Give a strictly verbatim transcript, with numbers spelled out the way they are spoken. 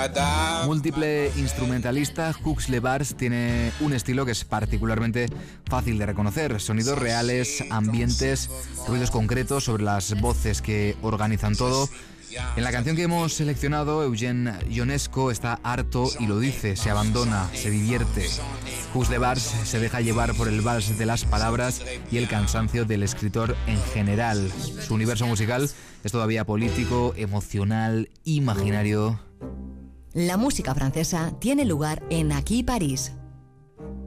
Múltiple instrumentalista, Hux Le Bars tiene un estilo que es particularmente fácil de reconocer. Sonidos reales, ambientes, ruidos concretos sobre las voces que organizan todo. En la canción que hemos seleccionado, Eugen Ionesco está harto y lo dice, se abandona, se divierte. Hux Le Bars se deja llevar por el vals de las palabras y el cansancio del escritor en general. Su universo musical es todavía político, emocional, imaginario. La música francesa tiene lugar en Aquí París.